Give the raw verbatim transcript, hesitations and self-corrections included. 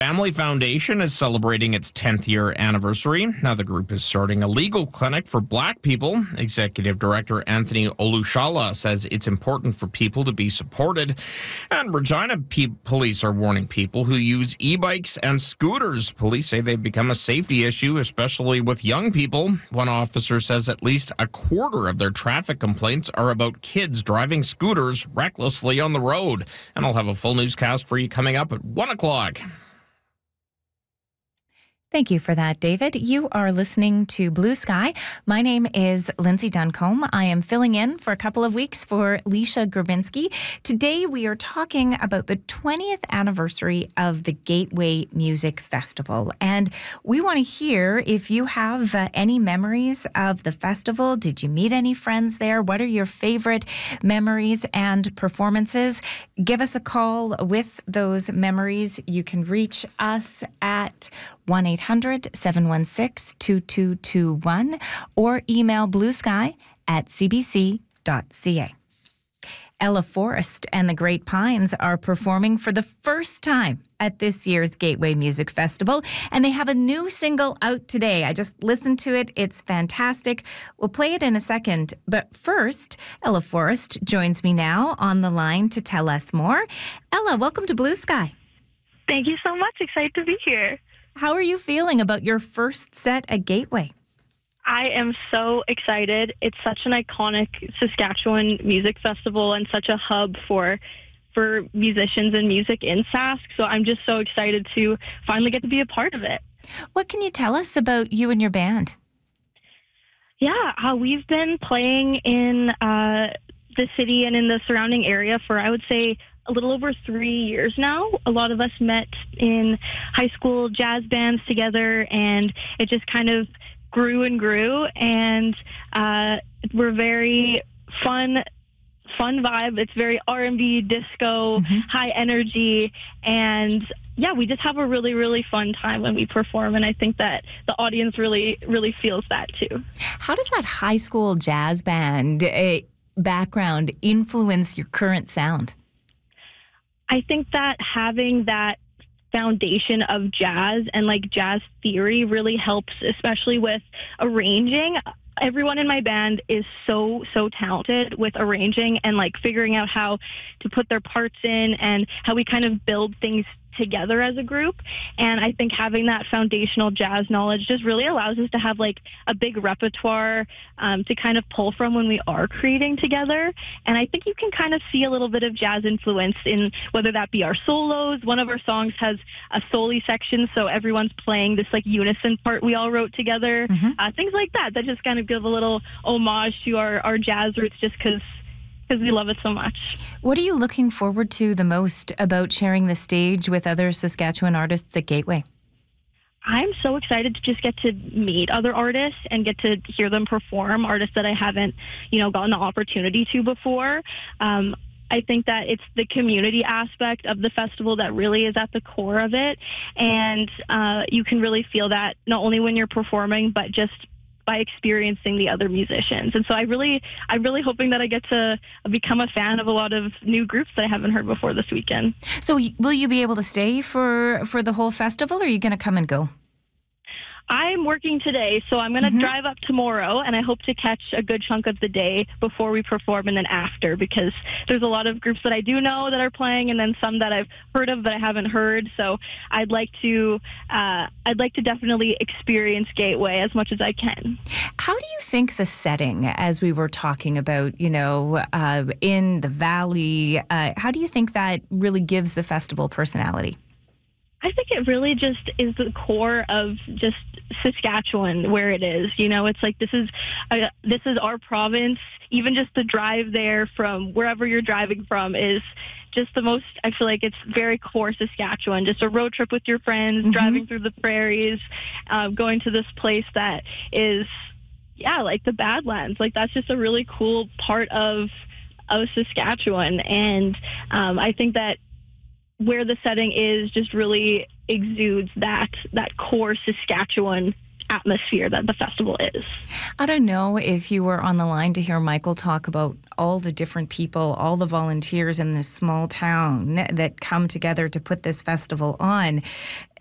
Family Foundation is celebrating its tenth year anniversary. Now, the group is starting a legal clinic for Black people. Executive Director Anthony Olushala says it's important for people to be supported. And Regina P- police are warning people who use e-bikes and scooters. Police say they've become a safety issue, especially with young people. One officer says at least a quarter of their traffic complaints are about kids driving scooters recklessly on the road. And I'll have a full newscast for you coming up at one o'clock. Thank you for that, David. You are listening to Blue Sky. My name is Lindsay Duncombe. I am filling in for a couple of weeks for Leisha Grabinski. Today we are talking about the twentieth anniversary of the Gateway Music Festival. And we want to hear if you have uh, any memories of the festival. Did you meet any friends there? What are your favorite memories and performances? Give us a call with those memories. You can reach us at one eight hundred seven one six two two two one or email bluesky at c b c dot c a. Ella Forrest and the Great Pines are performing for the first time at this year's Gateway Music Festival, and they have a new single out today. I just listened to it. It's fantastic. We'll play it in a second, but first, Ella Forrest joins me now on the line to tell us more. Ella, welcome to Blue Sky. Thank you so much. Excited to be here. How are you feeling about your first set at Gateway? I am so excited. It's such an iconic Saskatchewan music festival and such a hub for for musicians and music in Sask. So I'm just so excited to finally get to be a part of it. What can you tell us about you and your band? Yeah, uh, we've been playing in uh, the city and in the surrounding area for, I would say, a little over three years now. A lot of us met in high school jazz bands together, and it just kind of grew and grew, and uh, we're very fun, fun vibe. It's very R and B, disco, mm-hmm. high energy, and yeah, we just have a really, really fun time when we perform, and I think that the audience really, really feels that too. How does that high school jazz band uh, background influence your current sound? I think that having that foundation of jazz and like jazz theory really helps, especially with arranging. Everyone in my band is so, so talented with arranging and like figuring out how to put their parts in and how we kind of build things together as a group. And I think having that foundational jazz knowledge just really allows us to have like a big repertoire um, to kind of pull from when we are creating together. And I think you can kind of see a little bit of jazz influence in whether that be our solos. One of our songs has a soli section, so everyone's playing this like unison part we all wrote together. Mm-hmm. Uh, things like that, that just kind of give a little homage to our, our jazz roots just because because we love it so much. What are you looking forward to the most about sharing the stage with other Saskatchewan artists at Gateway? I'm so excited to just get to meet other artists and get to hear them perform, artists that I haven't, you know, gotten the opportunity to before. Um, I think that it's the community aspect of the festival that really is at the core of it. And uh, you can really feel that not only when you're performing, but just by experiencing the other musicians. And so I really, I'm really hoping that I get to become a fan of a lot of new groups that I haven't heard before this weekend. So will you be able to stay for, for the whole festival, or are you going to come and go? I'm working today, so I'm going to mm-hmm. drive up tomorrow, and I hope to catch a good chunk of the day before we perform and then after, because there's a lot of groups that I do know that are playing, and then some that I've heard of but I haven't heard. So I'd like to, uh, I'd like to definitely experience Gateway as much as I can. How do you think the setting, as we were talking about, you know, uh, in the valley, uh, how do you think that really gives the festival personality? I think it really just is the core of just Saskatchewan where it is. You know, it's like this is a, this is our province. Even just the drive there from wherever you're driving from is just the most, I feel like it's very core Saskatchewan. Just a road trip with your friends, mm-hmm. driving through the prairies, uh, going to this place that is, yeah, like the Badlands. Like that's just a really cool part of, of Saskatchewan. And um, I think that where the setting is just really exudes that that core Saskatchewan atmosphere that the festival is. I don't know if you were on the line to hear Michael talk about all the different people, all the volunteers in this small town that come together to put this festival on.